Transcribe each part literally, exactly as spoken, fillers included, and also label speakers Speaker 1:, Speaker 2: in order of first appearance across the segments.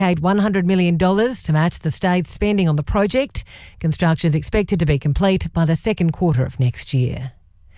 Speaker 1: one hundred million dollars to match the state's spending on the project. Construction is expected to be complete by the second quarter of next year.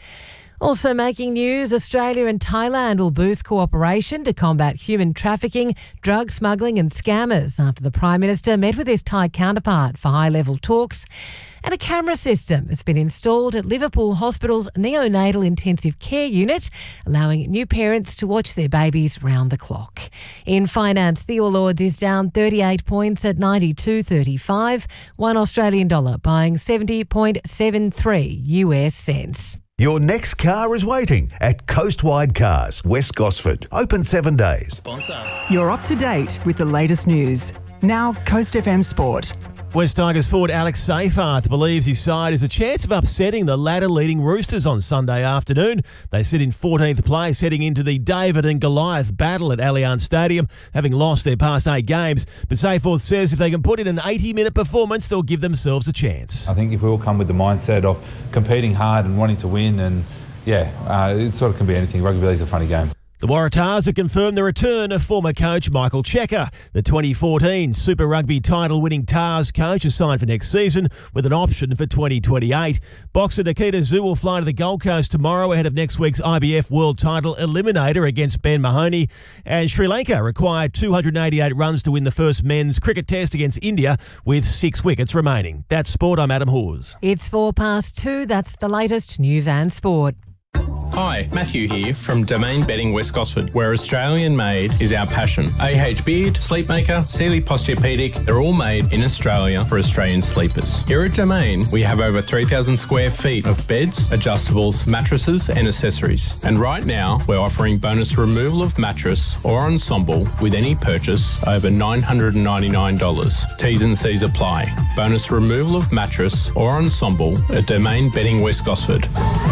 Speaker 1: Also making news, Australia and Thailand will boost cooperation to combat human trafficking, drug smuggling and scammers after the Prime Minister met with his Thai counterpart for high-level talks. And a camera system has been installed at Liverpool Hospital's neonatal intensive care unit, allowing new parents to watch their babies round the clock. In finance, the All Ords is down thirty-eight points at ninety-two thirty-five, one Australian dollar buying seventy point seven three U S cents.
Speaker 2: Your next car is waiting at Coastwide Cars, West Gosford. Open seven days.
Speaker 3: Sponsor.
Speaker 4: You're up to date with the latest news. Now, Coast F M Sport.
Speaker 5: West Tigers forward Alex Seyfarth believes his side has a chance of upsetting the ladder-leading Roosters on Sunday afternoon. They sit in fourteenth place heading into the David and Goliath battle at Allianz Stadium, having lost their past eight games. But Seyfarth says if they can put in an eighty-minute performance, they'll give themselves a chance.
Speaker 6: I think if we all come with the mindset of competing hard and wanting to win, and yeah, uh, it sort of can be anything. Rugby league's a funny game.
Speaker 5: The Waratahs have confirmed the return of former coach Michael Checker. The twenty fourteen Super Rugby title-winning Tars coach is signed for next season with an option for twenty twenty-eight. Boxer Nikita Tszyu will fly to the Gold Coast tomorrow ahead of next week's I B F World Title Eliminator against Ben Mahoney. And Sri Lanka required two hundred eighty-eight runs to win the first men's cricket test against India with six wickets remaining. That's sport. I'm Adam Hawes.
Speaker 1: It's four past two. That's the latest news and sport.
Speaker 3: Hi, Matthew here from Domain Bedding West Gosford, where Australian made is our passion. A H Beard, Sleepmaker, Sealy Posturepedic, they're all made in Australia for Australian sleepers. Here at Domain, we have over three thousand square feet of beds, adjustables, mattresses and accessories. And right now, we're offering bonus removal of mattress or ensemble with any purchase over nine hundred ninety-nine dollars. T's and C's apply. Bonus removal of mattress or ensemble at Domain Bedding West Gosford.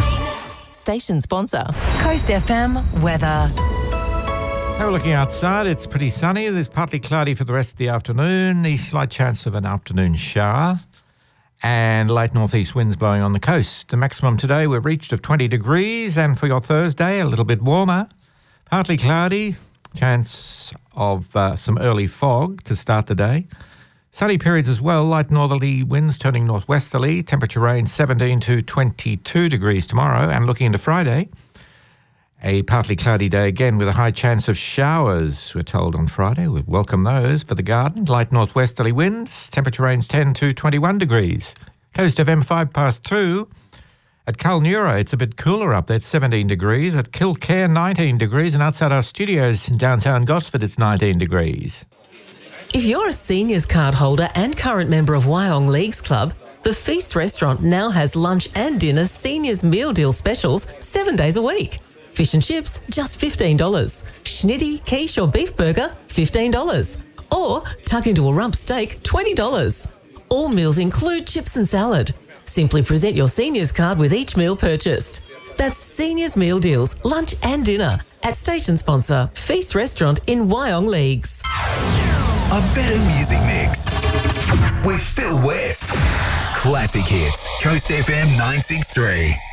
Speaker 7: Station sponsor. Coast F M weather.
Speaker 8: Now we're looking outside. It's pretty sunny. There's partly cloudy for the rest of the afternoon. The slight chance of an afternoon shower. And light northeast winds blowing on the coast. The maximum today we've reached of twenty degrees. And for your Thursday, a little bit warmer. Partly cloudy. Chance of uh, some early fog to start the day. Sunny periods as well, light northerly winds turning northwesterly, temperature range seventeen to twenty-two degrees tomorrow. And looking into Friday, a partly cloudy day again with a high chance of showers, we're told on Friday. We'd welcome those for the garden. Light northwesterly winds, temperature range ten to twenty-one degrees. Coast F M five past two. At Culnura, it's a bit cooler up there, it's seventeen degrees. At Kilcare, nineteen degrees. And outside our studios in downtown Gosford, it's nineteen degrees.
Speaker 7: If you're a seniors card holder and current member of Wyong Leagues Club, the Feast Restaurant now has lunch and dinner seniors meal deal specials seven days a week. Fish and chips, just fifteen dollars. Schnitty, quiche or beef burger, fifteen dollars. Or tuck into a rump steak, twenty dollars. All meals include chips and salad. Simply present your seniors card with each meal purchased. That's seniors meal deals, lunch and dinner at station sponsor Feast Restaurant in Wyong Leagues.
Speaker 9: A better music mix with Phil West. Classic hits. Coast F M nine six three.